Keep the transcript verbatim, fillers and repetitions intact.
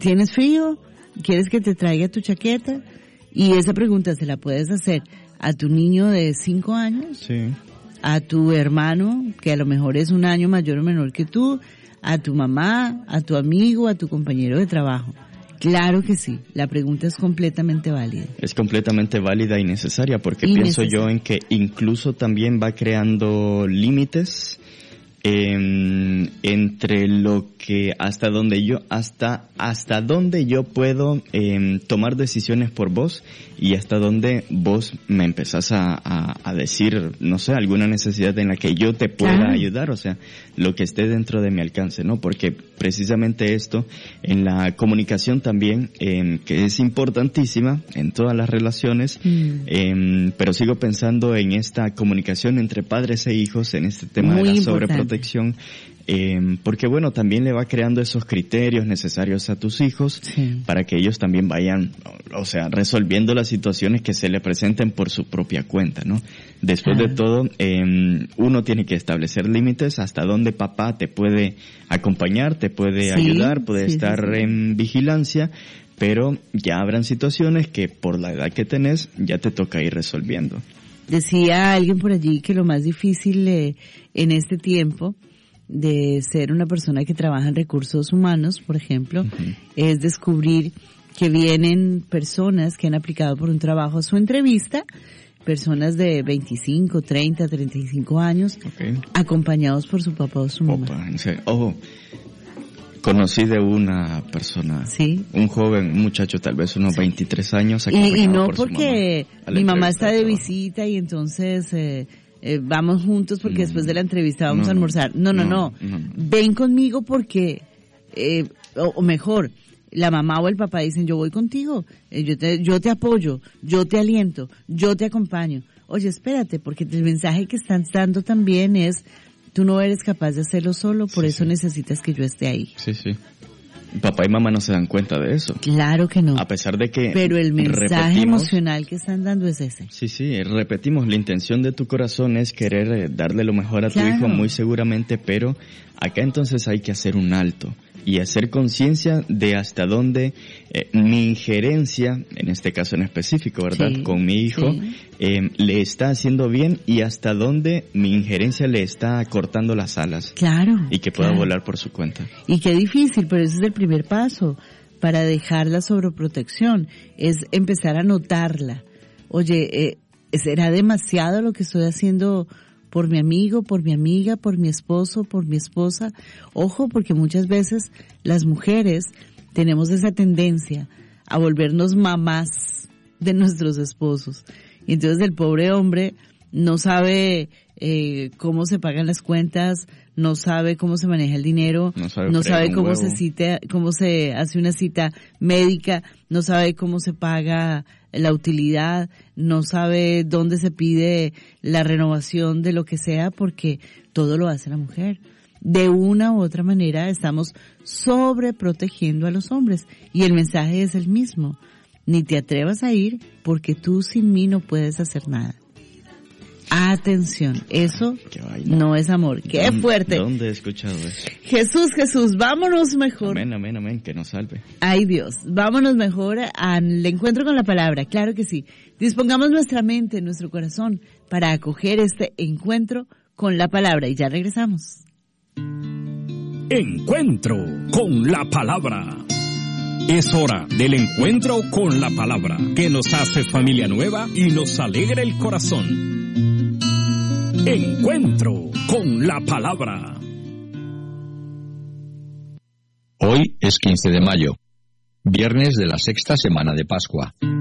¿tienes frío? ¿Quieres que te traiga tu chaqueta? Y esa pregunta se la puedes hacer a tu niño de cinco años, sí, a tu hermano, que a lo mejor es un año mayor o menor que tú, a tu mamá, a tu amigo, a tu compañero de trabajo. Claro que sí, la pregunta es completamente válida. Es completamente válida y necesaria, porque y pienso necesaria. yo en que incluso también va creando límites eh, entre lo que hasta donde yo hasta hasta donde yo puedo eh, tomar decisiones por vos y hasta donde vos me empezás a, a, a decir, no sé, alguna necesidad en la que yo te pueda claro. ayudar, o sea, lo que esté dentro de mi alcance, ¿no? Porque precisamente esto en la comunicación también, eh, que es importantísima en todas las relaciones, mm. eh, pero sigo pensando en esta comunicación entre padres e hijos, en este tema Muy de la importante. sobreprotección, eh, porque bueno, también le va creando esos criterios necesarios a tus hijos sí. para que ellos también vayan, o sea, resolviendo las situaciones que se le presenten por su propia cuenta, ¿no? Después ah. de todo, eh, uno tiene que establecer límites hasta donde papá te puede acompañar, te puede sí, ayudar, puede sí, estar sí, sí. en vigilancia, pero ya habrán situaciones que por la edad que tenés ya te toca ir resolviendo. Decía alguien por allí que lo más difícil eh, en este tiempo de ser una persona que trabaja en recursos humanos, por ejemplo, uh-huh. es descubrir que vienen personas que han aplicado por un trabajo a su entrevista, personas de veinticinco, treinta, treinta y cinco años, okay. acompañados por su papá o su mamá. Opa, en serio. Ojo, conocí de una persona, ¿sí? un joven, un muchacho, tal vez unos veintitrés años. Y, y no por porque mamá, mi mamá está de visita y entonces eh, eh, vamos juntos porque no, después de la entrevista vamos no, a almorzar. No, no, no. no, no. Ven conmigo porque, eh, o, o mejor, la mamá o el papá dicen, yo voy contigo, eh, yo te, yo te apoyo, yo te aliento, yo te acompaño. Oye, espérate, porque el mensaje que están dando también es, tú no eres capaz de hacerlo solo, por sí, eso sí. necesitas que yo esté ahí. Sí, sí. Papá y mamá no se dan cuenta de eso. Claro que no. A pesar de que Pero el mensaje emocional que están dando es ese. Sí, sí, repetimos, la intención de tu corazón es querer darle lo mejor a claro. tu hijo, muy seguramente, pero acá entonces hay que hacer un alto y hacer conciencia de hasta dónde eh, mi injerencia, en este caso en específico, ¿verdad?, sí, con mi hijo, sí. eh, le está haciendo bien y hasta dónde mi injerencia le está cortando las alas. Claro. Y que pueda claro. volar por su cuenta. Y qué difícil, pero ese es el primer paso para dejar la sobreprotección, es empezar a notarla. Oye, eh, ¿será demasiado lo que estoy haciendo por mi amigo, por mi amiga, por mi esposo, por mi esposa? Ojo, porque muchas veces las mujeres tenemos esa tendencia a volvernos mamás de nuestros esposos. Y entonces el pobre hombre no sabe eh, cómo se pagan las cuentas, no sabe cómo se maneja el dinero, no sabe, no sabe cómo huevo. se cita, cómo se hace una cita médica, no sabe cómo se paga la utilidad, no sabe dónde se pide la renovación de lo que sea, porque todo lo hace la mujer. De una u otra manera estamos sobreprotegiendo a los hombres y el mensaje es el mismo. Ni te atrevas a ir porque tú sin mí no puedes hacer nada. Atención, eso no es amor. ¡Qué ¿Dónde, fuerte! ¿Dónde he escuchado eso? Jesús, Jesús, vámonos mejor. Amén, amén, amén, que nos salve. Ay Dios, vámonos mejor al encuentro con la palabra, claro que sí. Dispongamos nuestra mente, nuestro corazón para acoger este encuentro con la palabra y ya regresamos. Encuentro con la palabra. Es hora del encuentro con la palabra, que nos hace familia nueva y nos alegra el corazón. Encuentro con la palabra. Hoy es quince de mayo, viernes de la sexta semana de Pascua.